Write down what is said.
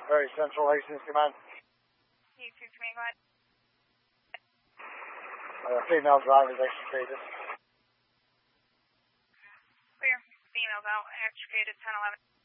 Very Central Hastings Command. You two to me, go ahead. Female driver is extricated. Clear. Female's out, extricated, 1011.